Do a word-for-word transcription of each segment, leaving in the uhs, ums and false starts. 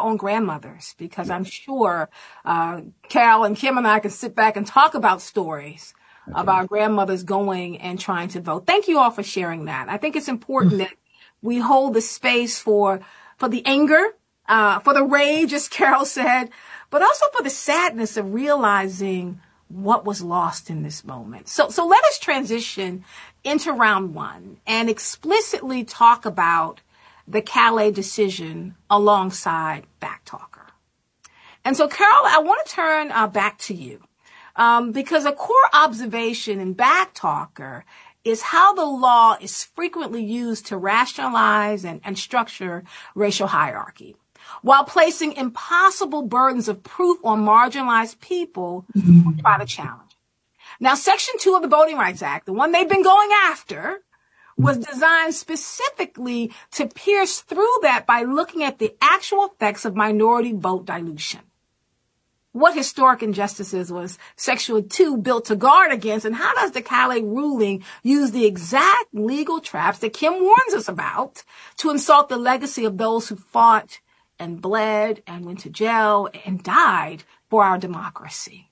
own grandmothers, because I'm sure uh, Carol and Kim and I can sit back and talk about stories okay. of our grandmothers going and trying to vote. Thank you all for sharing that. I think it's important that we hold the space for for the anger, uh, for the rage, as Carol said, but also for the sadness of realizing what was lost in this moment. So, so let us transition into round one and explicitly talk about the Calais decision alongside Backtalker. And so, Carol, I want to turn uh, back to you um, because a core observation in Backtalker is how the law is frequently used to rationalize and, and structure racial hierarchy, while placing impossible burdens of proof on marginalized people who try to challenge. Now, Section two of the Voting Rights Act, the one they've been going after, was designed specifically to pierce through that by looking at the actual effects of minority vote dilution. What historic injustices was Section two built to guard against, and how does the Calais ruling use the exact legal traps that Kim warns us about to insult the legacy of those who fought and bled and went to jail and died for our democracy?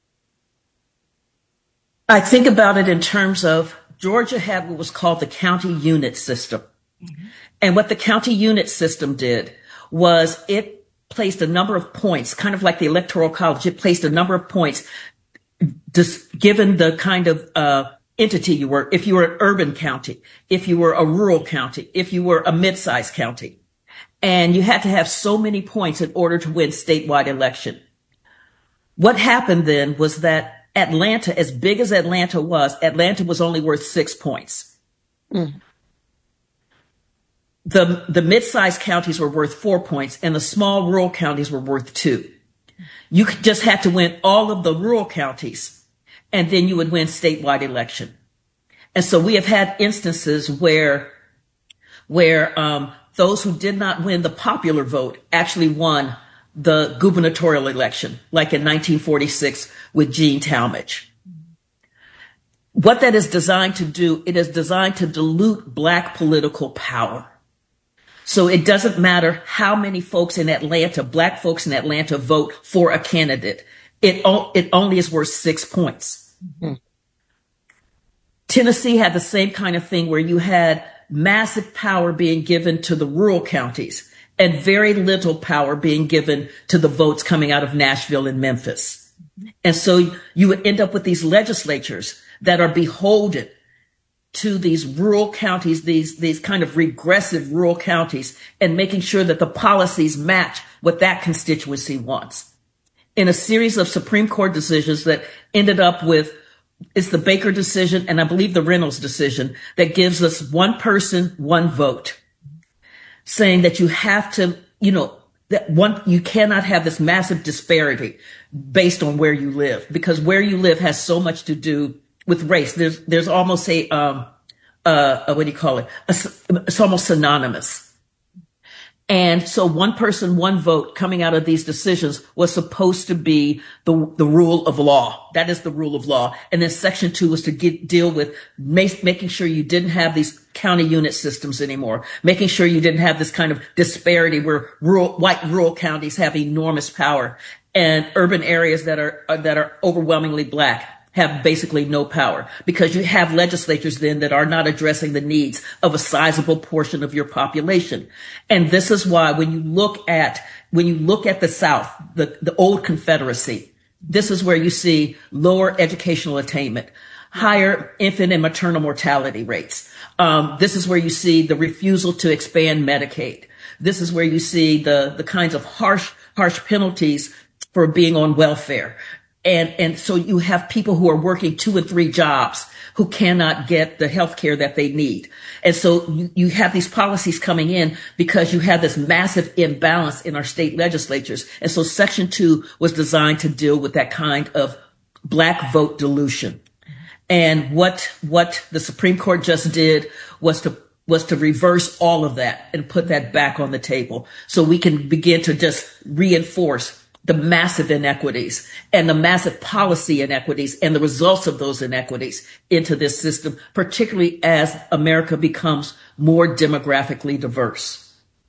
I think about it in terms of Georgia had what was called the county unit system. Mm-hmm. And what the county unit system did was it placed a number of points, kind of like the Electoral College. It placed a number of points just given the kind of uh entity you were. If you were an urban county, if you were a rural county, if you were a mid-sized county. And you had to have so many points in order to win statewide election. What happened then was that Atlanta, as big as Atlanta was, Atlanta was only worth six points. Mm. The, the mid-sized counties were worth four points and the small rural counties were worth two. You just had to win all of the rural counties and then you would win statewide election. And so we have had instances where, where, um, those who did not win the popular vote actually won the gubernatorial election, like in nineteen forty-six with Gene Talmadge. What that is designed to do, it is designed to dilute Black political power. So it doesn't matter how many folks in Atlanta, Black folks in Atlanta vote for a candidate. It, it only is worth six points. Mm-hmm. Tennessee had the same kind of thing where you had massive power being given to the rural counties and very little power being given to the votes coming out of Nashville and Memphis. And so you would end up with these legislatures that are beholden to these rural counties, these, these kind of regressive rural counties, and making sure that the policies match what that constituency wants. In a series of Supreme Court decisions that ended up with, it's the Baker decision and I believe the Reynolds decision that gives us one person, one vote, saying that you have to, you know, that one, you cannot have this massive disparity based on where you live, because where you live has so much to do with race. There's, there's almost a, um, uh, what do you call it? A, it's almost synonymous. And so one person, one vote coming out of these decisions was supposed to be the, the rule of law. That is the rule of law. And then section two was to get, deal with make, making sure you didn't have these county unit systems anymore, making sure you didn't have this kind of disparity where rural, white rural counties have enormous power and urban areas that are, that are overwhelmingly Black have basically no power, because you have legislatures then that are not addressing the needs of a sizable portion of your population. And this is why when you look at, when you look at the South, the, the old Confederacy, this is where you see lower educational attainment, higher infant and maternal mortality rates. Um, this is where you see the refusal to expand Medicaid. This is where you see the, the kinds of harsh, harsh penalties for being on welfare. And, and so you have people who are working two and three jobs who cannot get the health care that they need. And so you, you have these policies coming in because you have this massive imbalance in our state legislatures. And so section two was designed to deal with that kind of Black vote dilution. And what, what the Supreme Court just did was to was to reverse all of that and put that back on the table so we can begin to just reinforce the massive inequities and the massive policy inequities and the results of those inequities into this system, particularly as America becomes more demographically diverse.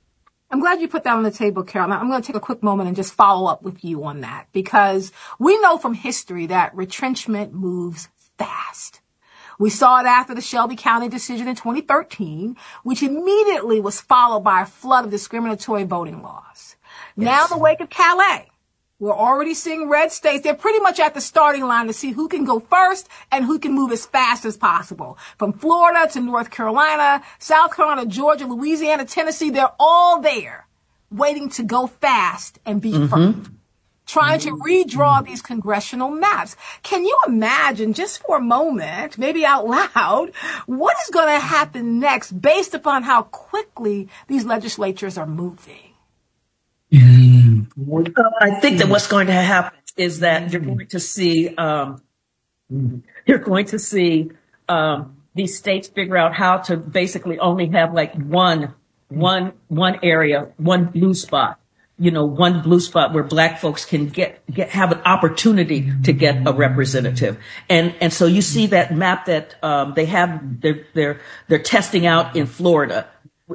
I'm glad you put that on the table, Carol. Now, I'm going to take a quick moment and just follow up with you on that, because we know from history that retrenchment moves fast. We saw it after the Shelby County decision in twenty thirteen, which immediately was followed by a flood of discriminatory voting laws. Yes. Now, in the wake of Calais, we're already seeing red states. They're pretty much at the starting line to see who can go first and who can move as fast as possible. From Florida to North Carolina, South Carolina, Georgia, Louisiana, Tennessee, they're all there waiting to go fast and be mm-hmm. first, trying to redraw these congressional maps. Can you imagine, just for a moment, maybe out loud, what is going to happen next based upon how quickly these legislatures are moving? I think that what's going to happen is that you're going to see, um, you're going to see um, these states figure out how to basically only have like one, one, one area, one blue spot. You know, one blue spot where black folks can get, get, have an opportunity to get a representative. And, and so you see that map that, um, they have, they're, they're, they're testing out in Florida,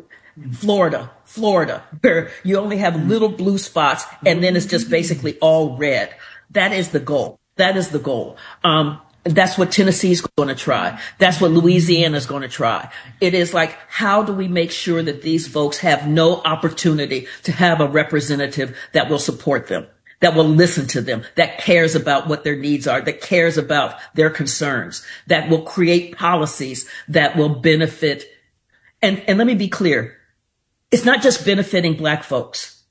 Florida, Florida, where you only have little blue spots and then it's just basically all red. That is the goal. That is the goal. Um, That's what Tennessee's going to try. That's what Louisiana's going to try. It is like, how do we make sure that these folks have no opportunity to have a representative that will support them, that will listen to them, that cares about what their needs are, that cares about their concerns, that will create policies that will benefit. And, and let me be clear. It's not just benefiting black folks.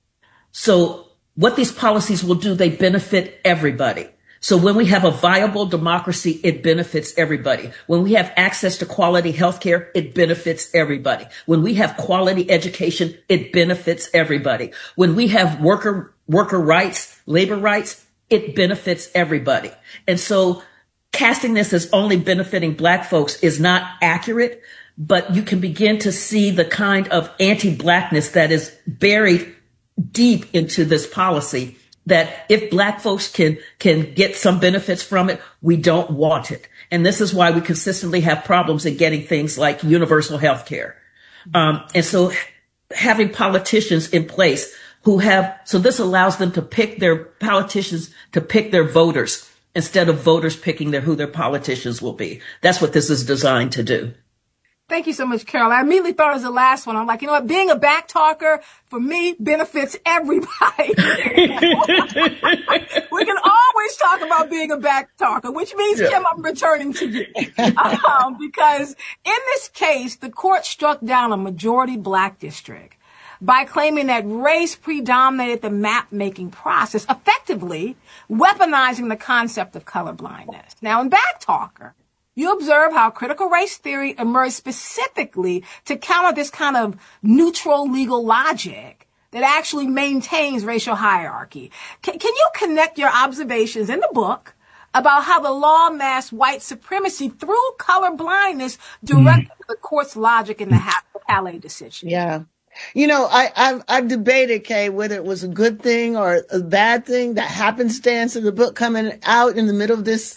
So what these policies will do, they benefit everybody. So when we have a viable democracy, it benefits everybody. When we have access to quality healthcare, it benefits everybody. When we have quality education, it benefits everybody. When we have worker, worker rights, labor rights, it benefits everybody. And so casting this as only benefiting black folks is not accurate, but you can begin to see the kind of anti-blackness that is buried deep into this policy, that if black folks can, can get some benefits from it, we don't want it. And this is why we consistently have problems in getting things like universal health care. Um, and so having politicians in place who have, so this allows them to pick their politicians, to pick their voters instead of voters picking their, who their politicians will be. That's what this is designed to do. Thank you so much, Carol. I immediately thought it was the last one. I'm like, you know what? Being a back talker, for me, benefits everybody. We can always talk about being a back talker, which means, yeah. Kim, I'm returning to you. Um, because in this case, the court struck down a majority black district by claiming that race predominated the map-making process, effectively weaponizing the concept of colorblindness. Now, in back talker, you observe how critical race theory emerged specifically to counter this kind of neutral legal logic that actually maintains racial hierarchy. Can, can you connect your observations in the book about how the law masked white supremacy through color blindness directly mm. to the court's logic in the Calais decision? Yeah. You know, I, I've, I've debated, Kay, whether it was a good thing or a bad thing, that happenstance of the book coming out in the middle of this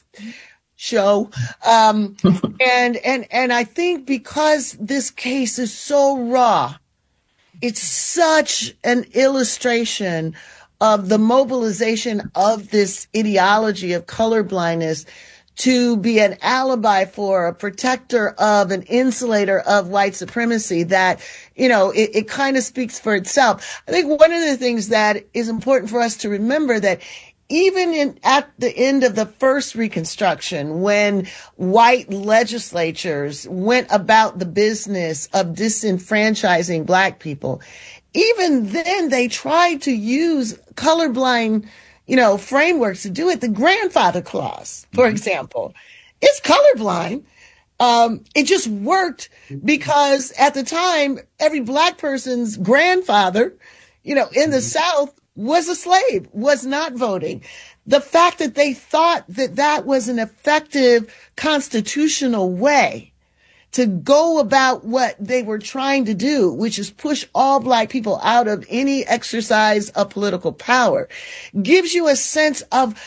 show. Um, and, and, and I think because this case is so raw, it's such an illustration of the mobilization of this ideology of colorblindness to be an alibi for, a protector of, an insulator of white supremacy, that, you know, it, it kind of speaks for itself. I think one of the things that is important for us to remember, that even in, at the end of the first Reconstruction, when white legislatures went about the business of disenfranchising black people, even then they tried to use colorblind, you know, frameworks to do it. The grandfather clause, for example, is colorblind. Um, it just worked because at the time, every black person's grandfather, you know, in the South was a slave, was not voting. The fact that they thought that that was an effective constitutional way to go about what they were trying to do, which is push all black people out of any exercise of political power, gives you a sense of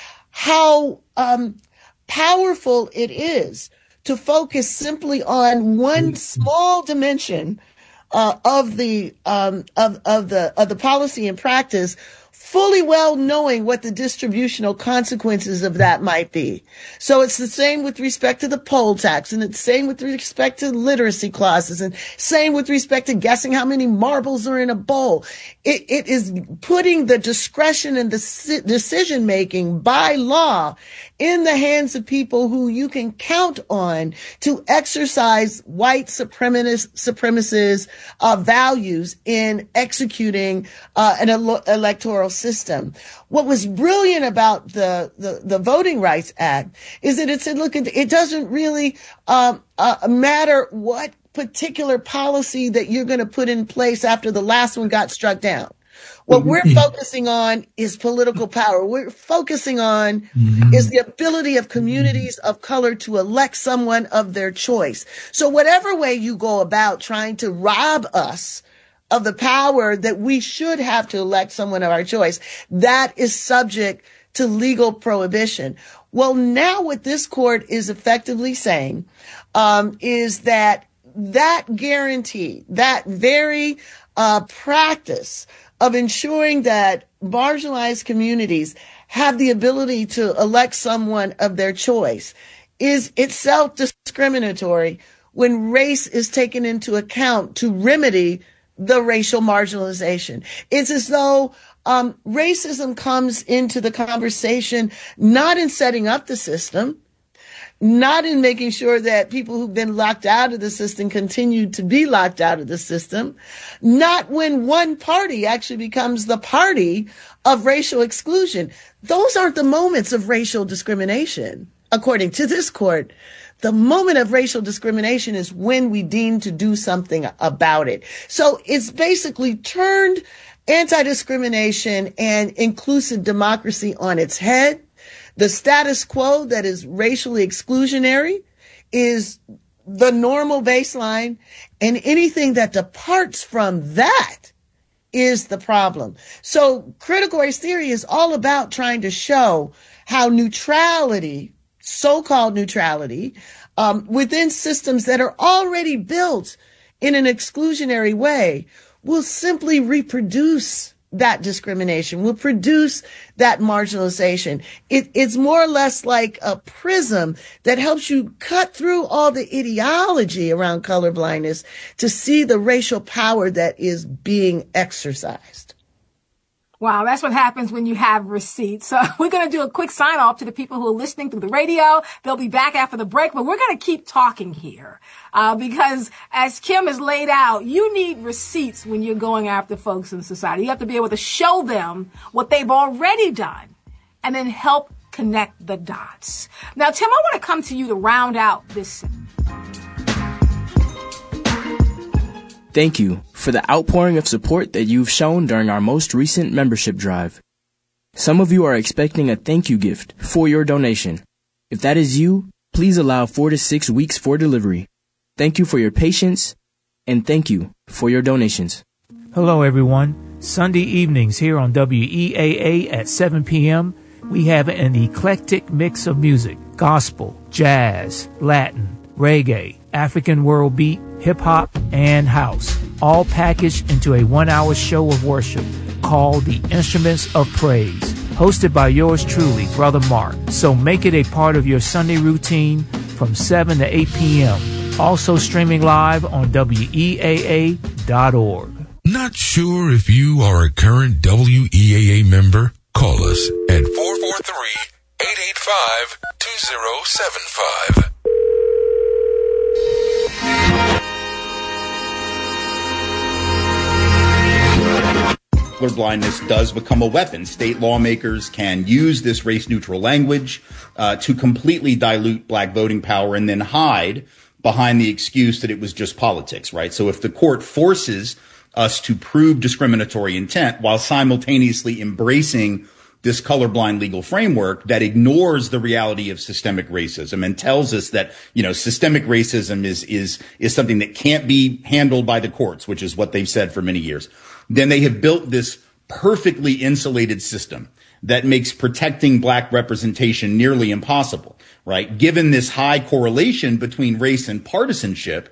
how um, powerful it is to focus simply on one small dimension uh, of the um, of of the of the policy and practice, fully well knowing what the distributional consequences of that might be. So it's the same with respect to the poll tax, and it's the same with respect to literacy clauses, and same with respect to guessing how many marbles are in a bowl. It, it is putting the discretion and the decision making by law in the hands of people who you can count on to exercise white supremacist, supremacist uh, values in executing uh, an ele- electoral system. What was brilliant about the, the, the Voting Rights Act is that it said, look, it, it doesn't really um, uh, matter what particular policy that you're going to put in place after the last one got struck down. What we're focusing on is political power. We're focusing on mm-hmm. is the ability of communities of color to elect someone of their choice. So whatever way you go about trying to rob us of the power that we should have to elect someone of our choice, that is subject to legal prohibition. Well, now what this court is effectively saying um, is that that guarantee, that very uh, practice of ensuring that marginalized communities have the ability to elect someone of their choice is itself discriminatory when race is taken into account to remedy the racial marginalization. It's as though um, racism comes into the conversation not in setting up the system, not in making sure that people who've been locked out of the system continue to be locked out of the system, not when one party actually becomes the party of racial exclusion. Those aren't the moments of racial discrimination, according to this court. The moment of racial discrimination is when we deem to do something about it. So it's basically turned anti-discrimination and inclusive democracy on its head. The status quo that is racially exclusionary is the normal baseline, and anything that departs from that is the problem. So critical race theory is all about trying to show how neutrality, so-called neutrality, um, within systems that are already built in an exclusionary way will simply reproduce that discrimination, will produce that marginalization. It, it's more or less like a prism that helps you cut through all the ideology around colorblindness to see the racial power that is being exercised. Wow, that's what happens when you have receipts. So we're going to do a quick sign off to the people who are listening through the radio. They'll be back after the break, but we're going to keep talking here uh, because as Kim has laid out, you need receipts when you're going after folks in society. You have to be able to show them what they've already done and then help connect the dots. Now, Tim, I want to come to you to round out this. Thank you for the outpouring of support that you've shown during our most recent membership drive. Some of you are expecting a thank you gift for your donation. If that is you, please allow four to six weeks for delivery. Thank you for your patience, and thank you for your donations. Hello, everyone. Sunday evenings here on W E A A at seven p.m., we have an eclectic mix of music: gospel, jazz, Latin, reggae, African world beat, hip-hop, and house, all packaged into a one-hour show of worship called The Instruments of Praise, hosted by yours truly, Brother Mark. So make it a part of your Sunday routine from seven to eight p.m., also streaming live on W E A A dot org. Not sure if you are a current W E A A member? Call us at four four three, eight eight five, two zero seven five. Colorblindness does become a weapon. State lawmakers can use this race-neutral language uh, to completely dilute black voting power and then hide behind the excuse that it was just politics, right? So if the court forces us to prove discriminatory intent while simultaneously embracing this colorblind legal framework that ignores the reality of systemic racism and tells us that, you know, systemic racism is, is, is something that can't be handled by the courts, which is what they've said for many years, then they have built this perfectly insulated system that makes protecting black representation nearly impossible, right? Given this high correlation between race and partisanship,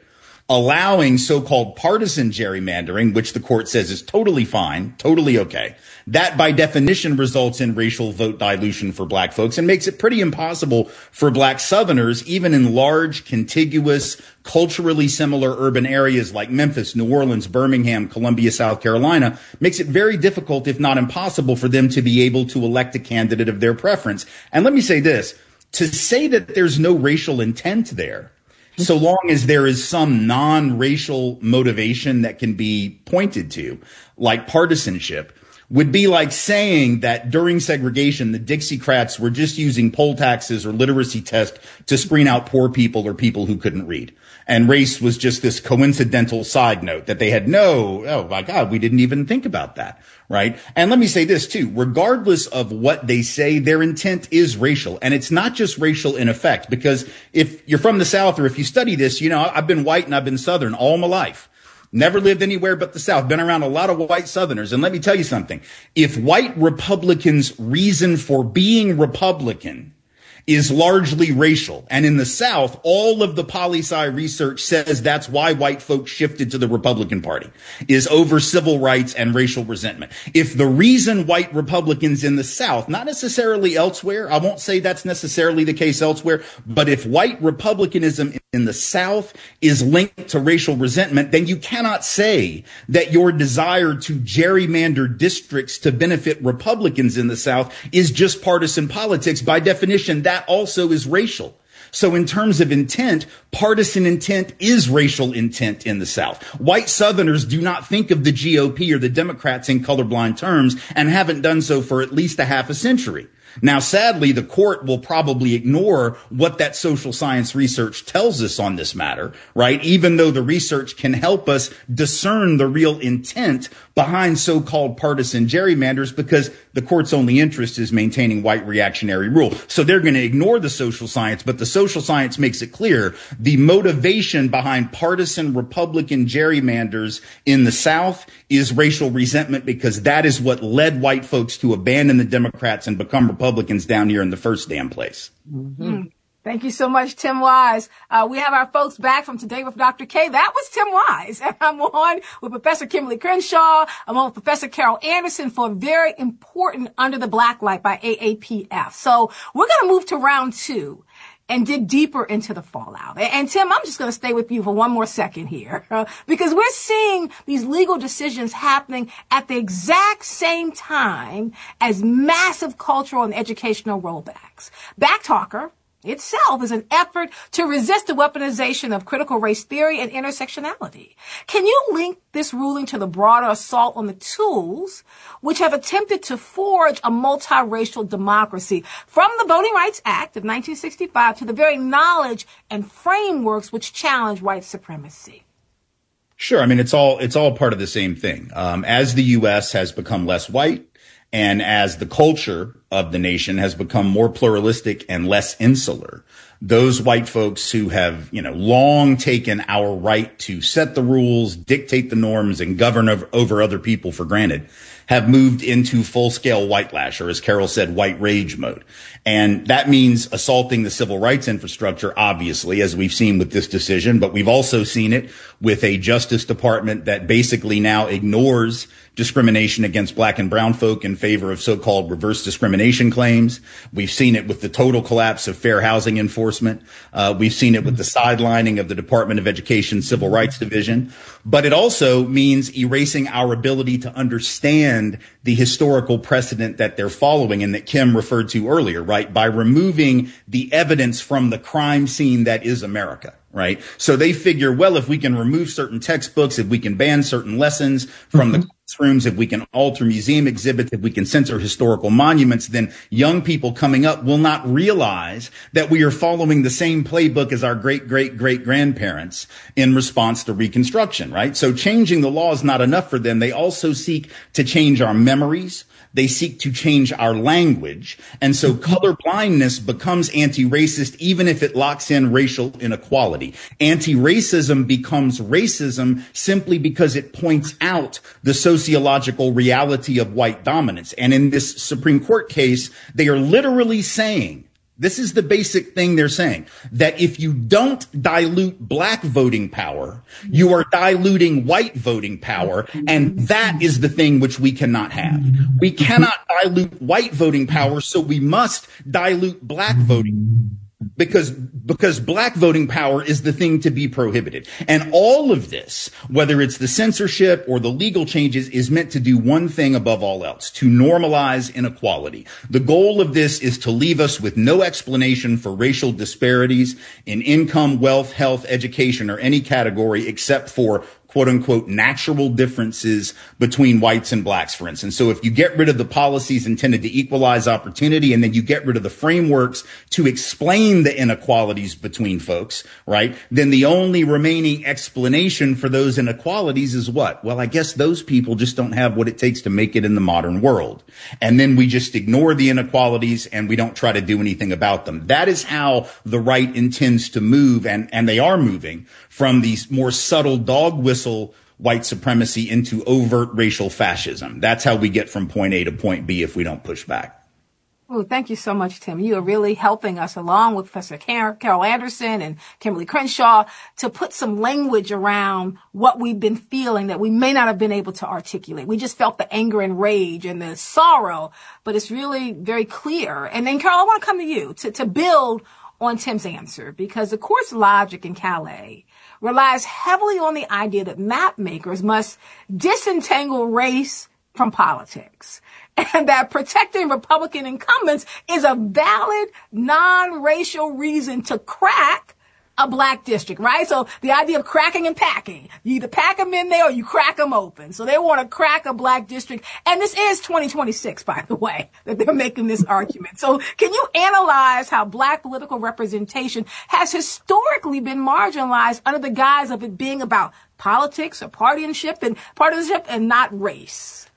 allowing so-called partisan gerrymandering, which the court says is totally fine, totally okay. That by definition results in racial vote dilution for black folks and makes it pretty impossible for black Southerners, even in large, contiguous, culturally similar urban areas like Memphis, New Orleans, Birmingham, Columbia, South Carolina, makes it very difficult, if not impossible, for them to be able to elect a candidate of their preference. And let me say this, to say that there's no racial intent there, so long as there is some non-racial motivation that can be pointed to, like partisanship, would be like saying that during segregation, the Dixiecrats were just using poll taxes or literacy tests to screen out poor people or people who couldn't read. And race was just this coincidental side note that they had no, oh my God, we didn't even think about that, right? And let me say this too, regardless of what they say, their intent is racial. And it's not just racial in effect, because if you're from the South or if you study this, you know, I've been white and I've been Southern all my life. Never lived anywhere but the South. Been around a lot of white Southerners. And let me tell you something. If white Republicans' reason for being Republican is largely racial, and in the South, all of the poli-sci research says that's why white folks shifted to the Republican Party, is over civil rights and racial resentment. If the reason white Republicans in the South, not necessarily elsewhere, I won't say that's necessarily the case elsewhere, but if white Republicanism in the South is linked to racial resentment, then you cannot say that your desire to gerrymander districts to benefit Republicans in the South is just partisan politics. By definition, that also is racial. So in terms of intent, partisan intent is racial intent in the South. White Southerners do not think of the G O P or the Democrats in colorblind terms and haven't done so for at least a half a century. Now, sadly, the court will probably ignore what that social science research tells us on this matter, right? Even though the research can help us discern the real intent behind so-called partisan gerrymanders, because the court's only interest is maintaining white reactionary rule. So they're going to ignore the social science, but the social science makes it clear the motivation behind partisan Republican gerrymanders in the South is racial resentment, because that is what led white folks to abandon the Democrats and become Republicans down here in the first damn place. Mm-hmm. Thank you so much, Tim Wise. Uh, we have our folks back from Today with Doctor K. That was Tim Wise. And I'm on with Professor Kimberly Crenshaw. I'm on with Professor Carol Anderson for a very important Under the Black Light by A A P F. So we're going to move to round two and dig deeper into the fallout. And, and Tim, I'm just going to stay with you for one more second here, uh, because we're seeing these legal decisions happening at the exact same time as massive cultural and educational rollbacks. Backtalker itself is an effort to resist the weaponization of critical race theory and intersectionality. Can you link this ruling to the broader assault on the tools which have attempted to forge a multiracial democracy, from the Voting Rights Act of nineteen sixty-five to the very knowledge and frameworks which challenge white supremacy? Sure. I mean, it's all it's all part of the same thing. Um, as the U S has become less white, and as the culture of the nation has become more pluralistic and less insular, those white folks who have, you know, long taken our right to set the rules, dictate the norms, and govern over, over other people for granted, have moved into full-scale white lash, or as Carol said, white rage mode. And that means assaulting the civil rights infrastructure, obviously, as we've seen with this decision, but we've also seen it with a Justice Department that basically now ignores discrimination against black and brown folk in favor of so-called reverse discrimination claims. We've seen it with the total collapse of fair housing enforcement. Uh, we've seen it with the sidelining of the Department of Education Civil Rights Division. But it also means erasing our ability to understand the historical precedent that they're following and that Kim referred to earlier, right? By removing the evidence from the crime scene that is America. Right. So they figure, well, if we can remove certain textbooks, if we can ban certain lessons from mm-hmm. the classrooms, if we can alter museum exhibits, if we can censor historical monuments, then young people coming up will not realize that we are following the same playbook as our great, great, great grandparents in response to Reconstruction. Right. So changing the law is not enough for them. They also seek to change our memories. They seek to change our language. And so colorblindness becomes anti-racist, even if it locks in racial inequality. Anti-racism becomes racism simply because it points out the sociological reality of white dominance. And in this Supreme Court case, they are literally saying This is the basic thing they're saying, that if you don't dilute black voting power, you are diluting white voting power. And that is the thing which we cannot have. We cannot dilute white voting power, so we must dilute black voting because because black voting power is the thing to be prohibited. And all of this, whether it's the censorship or the legal changes, is meant to do one thing above all else, to normalize inequality. The goal of this is to leave us with no explanation for racial disparities in income, wealth, health, education, or any category except for quote unquote natural differences between whites and blacks, for instance. So if you get rid of the policies intended to equalize opportunity, and then you get rid of the frameworks to explain the inequalities between folks, right, then the only remaining explanation for those inequalities is what? Well, I guess those people just don't have what it takes to make it in the modern world. And then we just ignore the inequalities and we don't try to do anything about them. That is how the right intends to move, and, and they are moving from these more subtle dog whistle white supremacy into overt racial fascism. That's how we get from point A to point B if we don't push back. Oh, thank you so much, Tim. You are really helping us, along with Professor Carol Anderson and Kimberly Crenshaw, to put some language around what we've been feeling that we may not have been able to articulate. We just felt the anger and rage and the sorrow, but it's really very clear. And then, Carol, I want to come to you to, to build on Tim's answer, because the court's logic in Calais relies heavily on the idea that map makers must disentangle race from politics, and that protecting Republican incumbents is a valid non-racial reason to crack a black district, right? So the idea of cracking and packing, you either pack them in there or you crack them open. So they want to crack a black district. And this is twenty twenty-six, by the way, that they're making this argument. So can you analyze how black political representation has historically been marginalized under the guise of it being about politics or partisanship and partisanship and not race?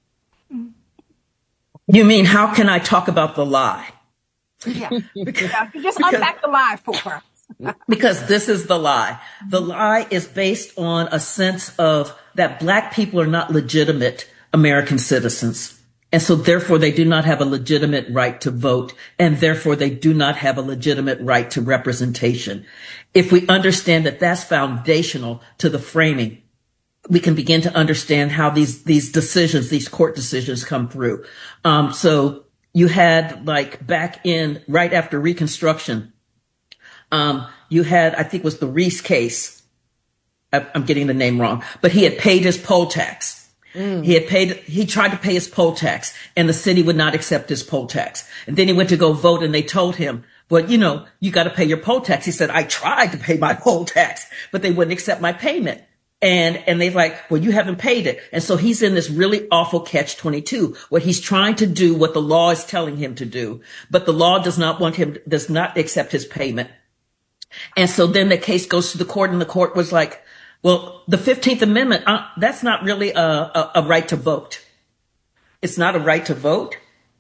You mean, how can I talk about the lie? Yeah, because, just unpack the lie for her. Because this is the lie. The lie is based on a sense of that black people are not legitimate American citizens. And so therefore they do not have a legitimate right to vote. And therefore they do not have a legitimate right to representation. If we understand that that's foundational to the framing, we can begin to understand how these, these decisions, these court decisions come through. Um, so you had, like, back in, right after Reconstruction, Um, you had, I think it was the Reese case. I'm getting the name wrong, but he had paid his poll tax. Mm. He had paid, he tried to pay his poll tax, and the city would not accept his poll tax. And then he went to go vote, and they told him, well, you know, you got to pay your poll tax. He said, I tried to pay my poll tax, but they wouldn't accept my payment. And, and they're like, well, you haven't paid it. And so he's in this really awful catch twenty-two where he's trying to do what the law is telling him to do, but the law does not want him, does not accept his payment. And so then the case goes to the court, and the court was like, well, the fifteenth Amendment, uh, that's not really a, a, a right to vote. It's not a right to vote.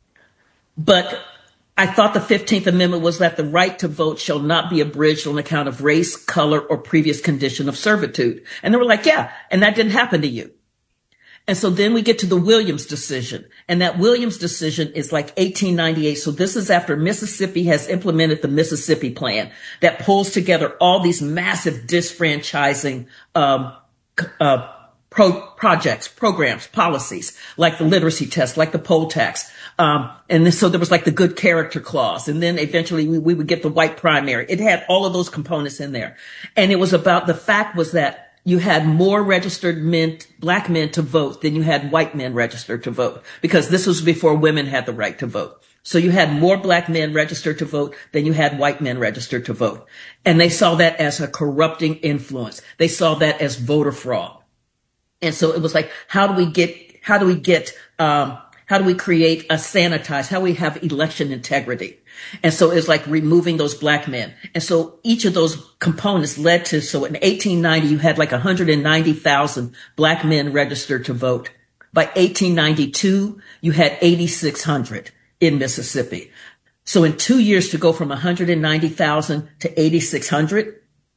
But I thought the fifteenth Amendment was that the right to vote shall not be abridged on account of race, color, or previous condition of servitude. And they were like, yeah, and that didn't happen to you. And so then we get to the Williams decision, and that Williams decision is like eighteen ninety-eight. So this is after Mississippi has implemented the Mississippi Plan that pulls together all these massive disfranchising um, uh, pro- projects, programs, policies, like the literacy test, like the poll tax. Um, and then, so there was like the good character clause. And then eventually we, we would get the white primary. It had all of those components in there. And it was about, the fact was that you had more registered men, black men to vote than you had white men registered to vote, because this was before women had the right to vote. So you had more black men registered to vote than you had white men registered to vote. And they saw that as a corrupting influence. They saw that as voter fraud. And so it was like, how do we get, how do we get, um, how do we create a sanitized, how do we have election integrity? And so it's like removing those black men. And so each of those components led to, so in eighteen ninety, you had like one hundred ninety thousand black men registered to vote. By eighteen ninety-two, you had eighty-six hundred in Mississippi. So in two years to go from one hundred ninety thousand to eighty-six hundred,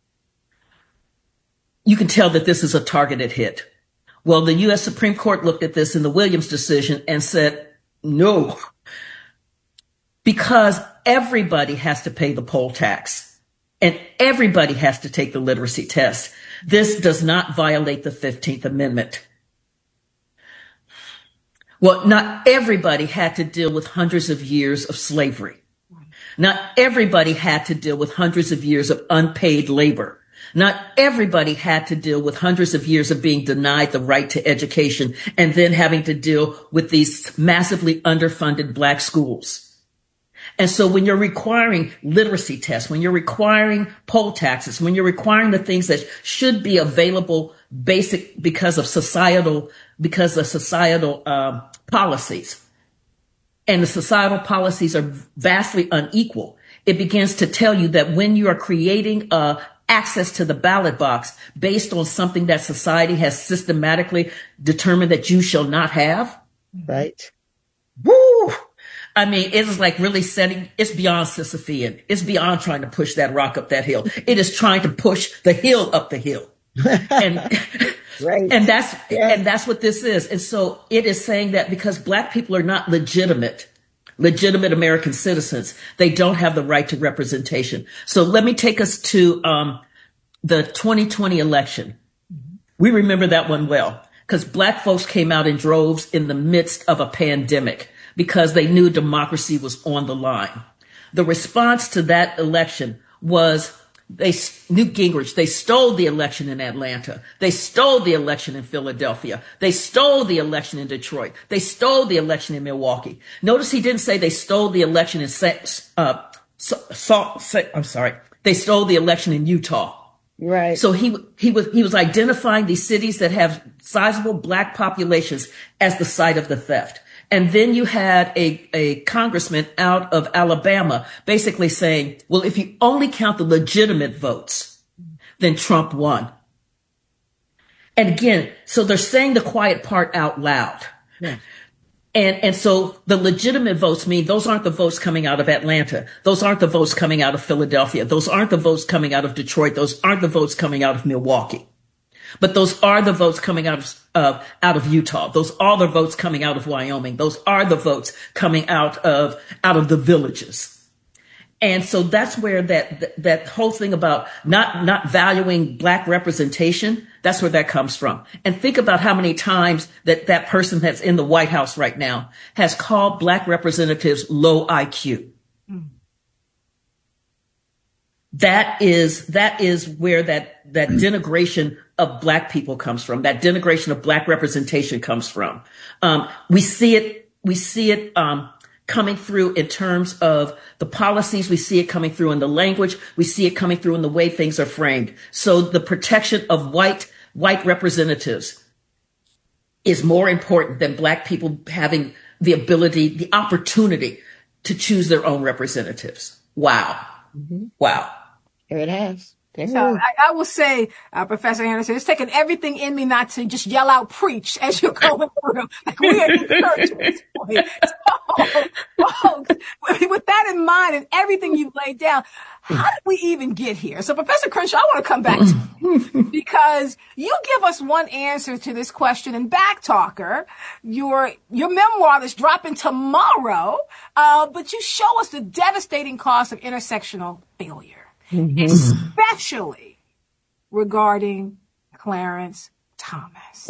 you can tell that this is a targeted hit. Well, the U S Supreme Court looked at this in the Williams decision and said, no, because everybody has to pay the poll tax and everybody has to take the literacy test. This does not violate the fifteenth Amendment. Well, not everybody had to deal with hundreds of years of slavery. Not everybody had to deal with hundreds of years of unpaid labor. Not everybody had to deal with hundreds of years of being denied the right to education and then having to deal with these massively underfunded black schools. And so when you're requiring literacy tests, when you're requiring poll taxes, when you're requiring the things that should be available basic because of societal, because of societal uh, policies, and the societal policies are vastly unequal, it begins to tell you that when you are creating uh, access to the ballot box based on something that society has systematically determined that you shall not have. Right. Woo! I mean, it is like really setting, it's beyond Sisyphean. It's beyond trying to push that rock up that hill. It is trying to push the hill up the hill. And, right. and that's, yeah. and that's what this is. And so it is saying that because black people are not legitimate, legitimate American citizens, they don't have the right to representation. So let me take us to, um, the twenty twenty election. We remember that one well because black folks came out in droves in the midst of a pandemic, because they knew democracy was on the line. The response to that election was they, Newt Gingrich, they stole the election in Atlanta. They stole the election in Philadelphia. They stole the election in Detroit. They stole the election in Milwaukee. Notice he didn't say they stole the election in, uh, Salt, I'm sorry. They stole the election in Utah. Right. So he, he was, he was identifying these cities that have sizable black populations as the site of the theft. And then you had a, a congressman out of Alabama basically saying, well, if you only count the legitimate votes, then Trump won. And again, so they're saying the quiet part out loud. Yeah. And, and so the legitimate votes mean those aren't the votes coming out of Atlanta. Those aren't the votes coming out of Philadelphia. Those aren't the votes coming out of Detroit. Those aren't the votes coming out of Milwaukee. But those are the votes coming out of, uh, out of Utah. Those are the votes coming out of Wyoming. Those are the votes coming out of, out of the villages. And so that's where that, that whole thing about not, not valuing black representation, that's where that comes from. And think about how many times that that person that's in the White House right now has called black representatives low I Q. Mm. That is, that is where that, that denigration of black people comes from. That denigration of black representation comes from. Um, we see it, we see it, um, coming through in terms of the policies. We see it coming through in the language. We see it coming through in the way things are framed. So the protection of white, white representatives is more important than black people having the ability, the opportunity to choose their own representatives. Wow. Mm-hmm. Wow. Here it has. So I, I will say, uh, Professor Anderson, it's taken everything in me not to just yell out preach as you're going through. Like we are in church at this point. So, folks, with that in mind and everything you've laid down, how did we even get here? So Professor Crenshaw, I want to come back to you because you give us one answer to this question in Backtalker, your, your memoir that's dropping tomorrow, uh, but you show us the devastating cost of intersectional failure. Mm-hmm. Especially regarding Clarence Thomas.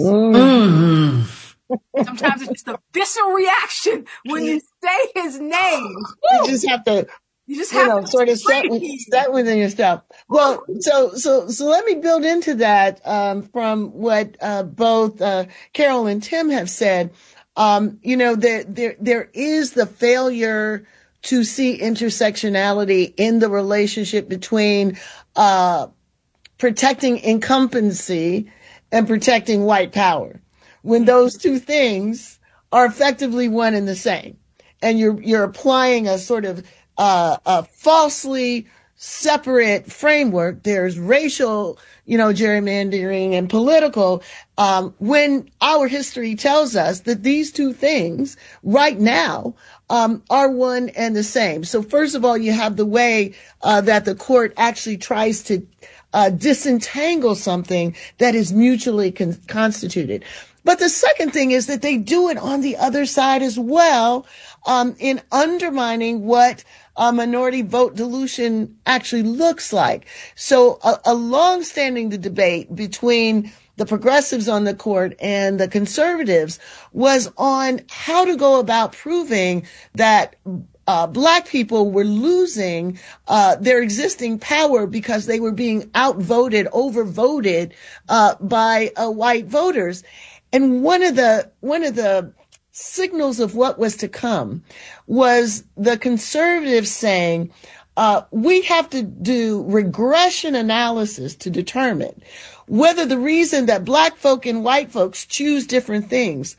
Mm. Sometimes it's just a visceral reaction when you say his name. You just have to, you just have you know, to sort of set, with, set within yourself. Well, so so so let me build into that um, from what uh, both uh, Carol and Tim have said. Um, you know, there there there is the failure to see intersectionality in the relationship between uh protecting incumbency and protecting white power, when those two things are effectively one and the same, and you're you're applying a sort of uh a falsely separate framework. There's racial, you know, gerrymandering and political, um when our history tells us that these two things right now Um, are one and the same. So first of all, you have the way uh, that the court actually tries to uh, disentangle something that is mutually con- constituted. But the second thing is that they do it on the other side as well, um, in undermining what a minority vote dilution actually looks like. So a, a long-standing debate between the progressives on the court and the conservatives was on how to go about proving that uh, black people were losing uh, their existing power because they were being outvoted, overvoted uh, by uh, white voters. And one of the one of the signals of what was to come was the conservatives saying, uh, we have to do regression analysis to determine whether the reason that black folk and white folks choose different things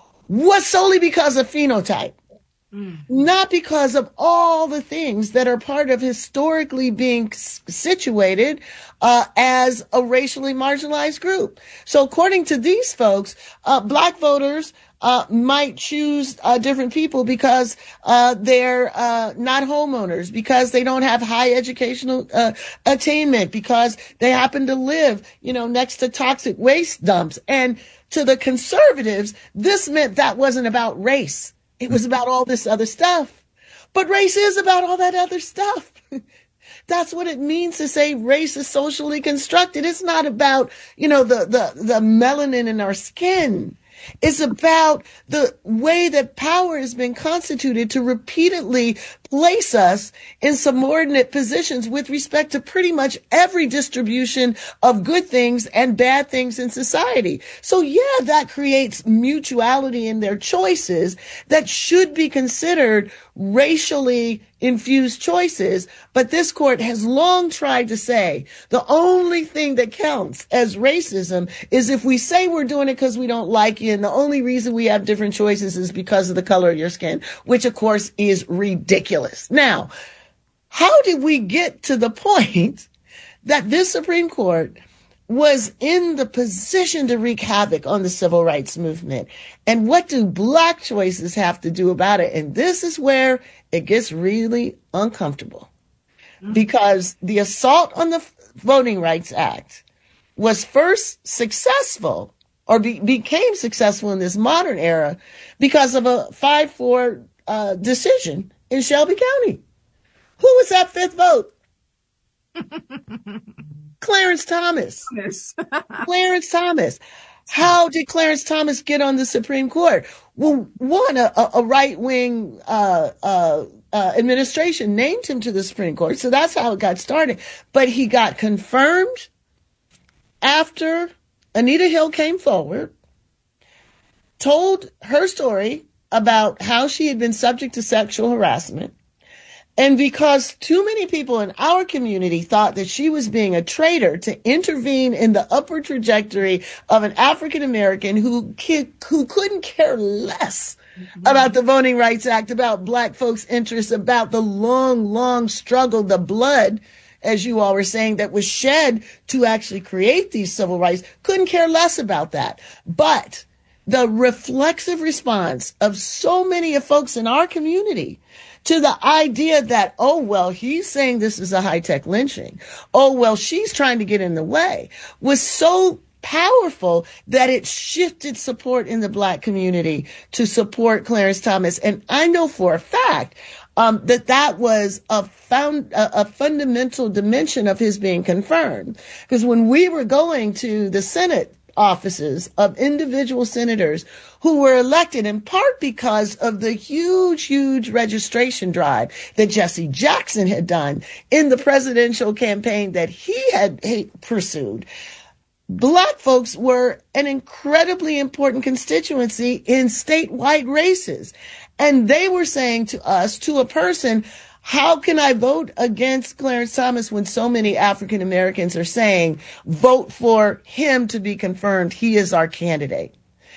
was solely because of phenotype, mm. not because of all the things that are part of historically being situated uh, as a racially marginalized group. So according to these folks, uh, black voters Uh, might choose uh, different people because uh, they're uh, not homeowners, because they don't have high educational uh, attainment, because they happen to live, you know, next to toxic waste dumps. And to the conservatives, this meant that wasn't about race. It was about all this other stuff. But race is about all that other stuff. That's what it means to say race is socially constructed. It's not about, you know, the, the, the melanin in our skin. It's about the way that power has been constituted to repeatedly place us in subordinate positions with respect to pretty much every distribution of good things and bad things in society. So yeah, that creates mutuality in their choices that should be considered racially infused choices. But this court has long tried to say the only thing that counts as racism is if we say we're doing it because we don't like you, and the only reason we have different choices is because of the color of your skin, which of course is ridiculous. Now, how did we get to the point that this Supreme Court was in the position to wreak havoc on the civil rights movement? And what do black choices have to do about it? And this is where it gets really uncomfortable, because the assault on the Voting Rights Act was first successful, or be, became successful in this modern era, because of a five four uh, decision in Shelby County. Who was that fifth vote? Clarence Thomas. Yes. Clarence Thomas. How did Clarence Thomas get on the Supreme Court? Well, one, a, a right-wing uh, uh, uh, administration named him to the Supreme Court, so that's how it got started. But he got confirmed after Anita Hill came forward, told her story about how she had been subject to sexual harassment. And because too many people in our community thought that she was being a traitor to intervene in the upward trajectory of an African American who who couldn't care less mm-hmm. about the Voting Rights Act, about black folks' interests, about the long, long struggle, the blood, as you all were saying, that was shed to actually create these civil rights, couldn't care less about that. But the reflexive response of so many of folks in our community to the idea that, oh, well, he's saying this is a high-tech lynching, oh, well, she's trying to get in the way, was so powerful that it shifted support in the black community to support Clarence Thomas. And I know for a fact um, that that was a, found, a, a fundamental dimension of his being confirmed. Because when we were going to the Senate offices of individual senators who were elected in part because of the huge, huge registration drive that Jesse Jackson had done in the presidential campaign that he had pursued, black folks were an incredibly important constituency in statewide races. And they were saying to us, to a person, how can I vote against Clarence Thomas when so many African Americans are saying, vote for him to be confirmed? He is our candidate.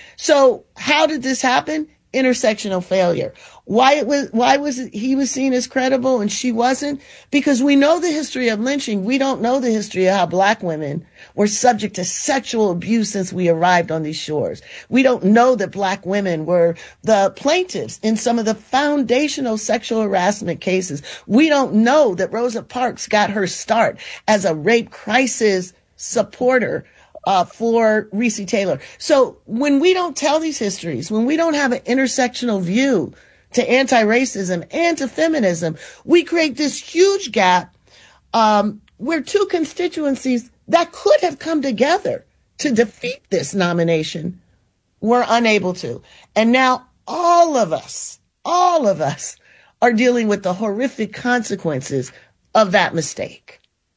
So how did this happen? Intersectional failure. Why it was, why was it he was seen as credible and she wasn't? Because we know the history of lynching. We don't know the history of how black women were subject to sexual abuse since we arrived on these shores. We don't know that black women were the plaintiffs in some of the foundational sexual harassment cases. We don't know that Rosa Parks got her start as a rape crisis supporter Uh, for Recy Taylor. So when we don't tell these histories, when we don't have an intersectional view to anti-racism and to feminism. We create this huge gap um, where two constituencies that could have come together to defeat this nomination were unable to. And now all of us, all of us are dealing with the horrific consequences of that mistake.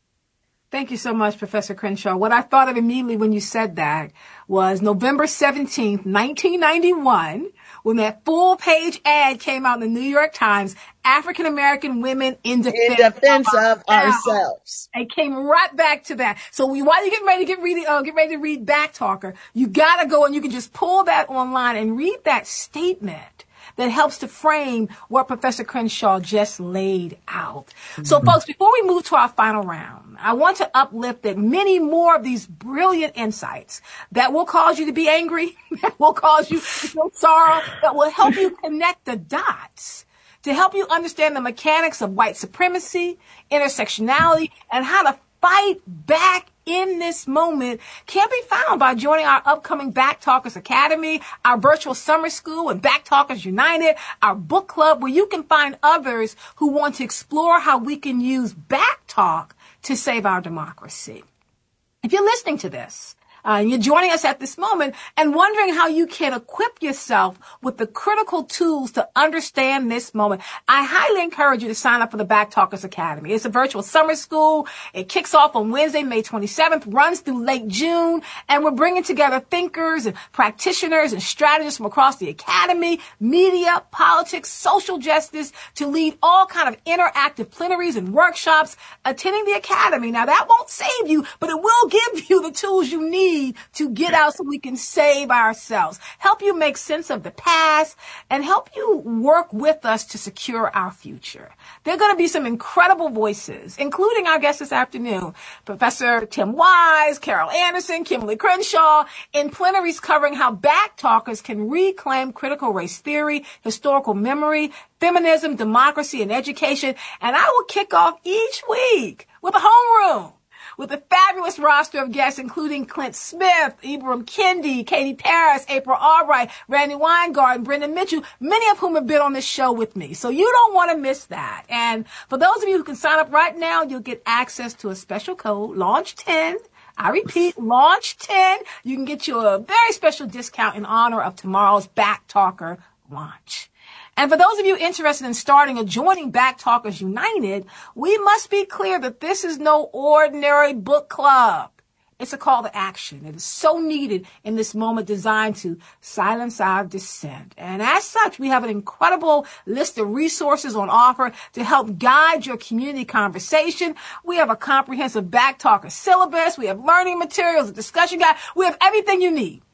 Thank you so much, Professor Crenshaw. What I thought of immediately when you said that was November seventeenth, nineteen ninety-one, when that full page ad came out in the New York Times, African American women in defense, in defense of, of ourselves. ourselves. It came right back to that. So we, while you get ready to get ready, uh, get ready to read Backtalker, you gotta go and you can just pull that online and read that statement that helps to frame what Professor Crenshaw just laid out. Mm-hmm. So folks, before we move to our final round, I want to uplift that many more of these brilliant insights that will cause you to be angry, that will cause you to feel sorrow, that will help you connect the dots, to help you understand the mechanics of white supremacy, intersectionality, and how to fight back in this moment can be found by joining our upcoming Backtalkers Academy, our virtual summer school, and Backtalkers United, our book club, where you can find others who want to explore how we can use Backtalk to save our democracy. If you're listening to this, Uh, and you're joining us at this moment and wondering how you can equip yourself with the critical tools to understand this moment, I highly encourage you to sign up for the Backtalkers Academy. It's a virtual summer school. It kicks off on Wednesday, May twenty-seventh, runs through late June, and we're bringing together thinkers and practitioners and strategists from across the academy, media, politics, social justice, to lead all kind of interactive plenaries and workshops attending the academy. Now, that won't save you, but it will give you the tools you need to get out so we can save ourselves, help you make sense of the past, and help you work with us to secure our future. There are going to be some incredible voices, including our guest this afternoon, Professor Tim Wise, Carol Anderson, Kimberly Crenshaw, in plenaries covering how Backtalkers can reclaim critical race theory, historical memory, feminism, democracy, and education. And I will kick off each week with a homeroom, with a fabulous roster of guests, including Clint Smith, Ibram Kendi, Katie Paris, April Albright, Randy Weingarten, Brendan Mitchell, many of whom have been on this show with me. So you don't want to miss that. And for those of you who can sign up right now, you'll get access to a special code, launch ten. I repeat, launch ten. You can get you a very special discount in honor of tomorrow's Backtalker launch. And for those of you interested in starting or joining Backtalkers United, we must be clear that this is no ordinary book club. It's a call to action. It is so needed in this moment, designed to silence our dissent. And as such, we have an incredible list of resources on offer to help guide your community conversation. We have a comprehensive Backtalker syllabus. We have learning materials, a discussion guide. We have everything you need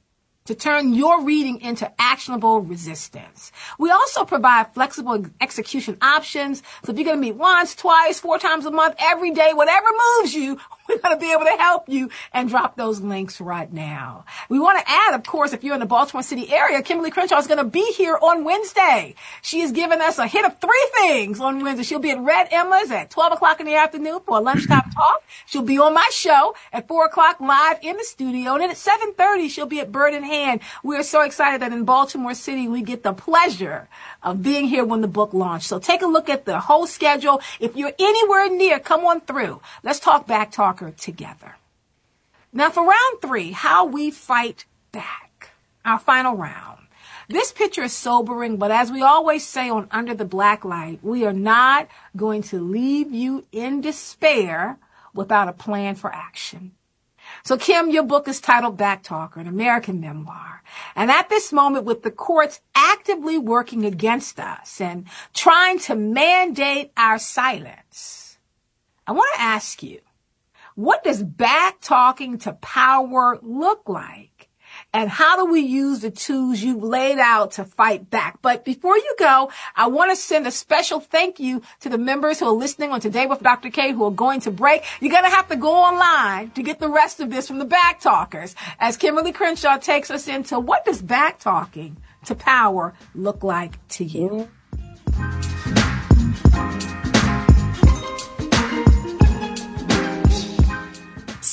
to turn your reading into actionable resistance. We also provide flexible execution options. So if you're going to meet once, twice, four times a month, every day, whatever moves you, we're going to be able to help you and drop those links right now. We want to add, of course, if you're in the Baltimore City area, Kimberly Crenshaw is going to be here on Wednesday. She has given us a hit of three things on Wednesday. She'll be at Red Emma's at twelve o'clock in the afternoon for a lunchtime talk. She'll be on my show at four o'clock live in the studio. And then at seven thirty, she'll be at Bird in Hand. We are so excited that in Baltimore City, we get the pleasure of being here when the book launched. So take a look at the whole schedule. If you're anywhere near, come on through. Let's talk Backtalker together. Now for round three, how we fight back, our final round. This picture is sobering, but as we always say on Under the Black Light, we are not going to leave you in despair without a plan for action. So Kim, your book is titled Backtalker, an American memoir. And at this moment, with the courts actively working against us and trying to mandate our silence, I want to ask you, what does backtalking to power look like? And how do we use the tools you've laid out to fight back? But before you go, I want to send a special thank you to the members who are listening on Today with Doctor K, who are going to break. You're going to have to go online to get the rest of this from the Backtalkers, as Kimberly Crenshaw takes us into what does backtalking to power look like to you?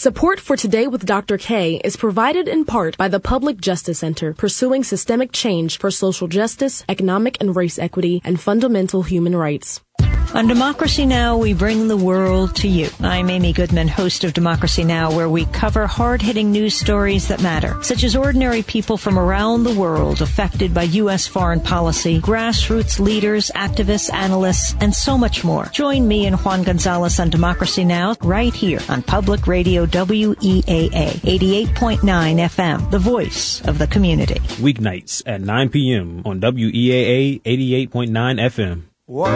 Support for Today with Doctor K is provided in part by the Public Justice Center, pursuing systemic change for social justice, economic and race equity, and fundamental human rights. On Democracy Now!, we bring the world to you. I'm Amy Goodman, host of Democracy Now!, where we cover hard-hitting news stories that matter, such as ordinary people from around the world affected by U S foreign policy, grassroots leaders, activists, analysts, and so much more. Join me and Juan Gonzalez on Democracy Now! Right here on Public Radio W E A A, eighty-eight point nine F M, the voice of the community. Weeknights at nine p.m. on W E A A eighty-eight point nine F M.